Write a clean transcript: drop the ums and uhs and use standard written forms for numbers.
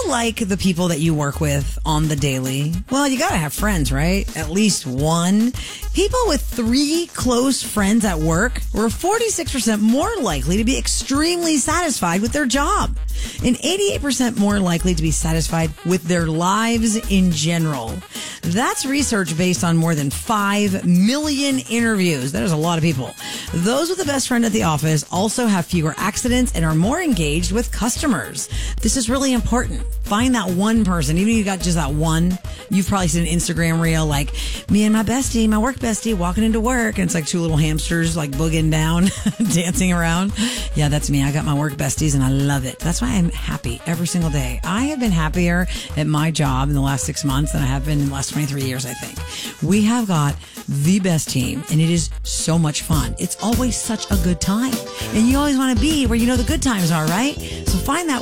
like the people that you work with on the daily? Well, you gotta have friends, right? At least one. People with 3 close friends at work were 46% more likely to be extremely satisfied with their job and 88% more likely to be satisfied with their lives in general. That's research based on more than 5 million interviews. That is a lot of people. Those with the best friend at the office also have fewer accidents and are more engaged with customers. This is really important. Find that one person, even if you got just that one. You've probably seen an Instagram reel like me and my bestie, my work bestie, walking into work, and it's like 2 little hamsters like boogieing down, dancing around. Yeah, that's me. I got my work besties and I love it. That's why I'm happy every single day. I have been happier at my job in the last 6 months than I have been in the last 23 years, I think. We have got the best team and it is so much fun. It's always such a good time. And you always want to be where you know the good times are, right? So find that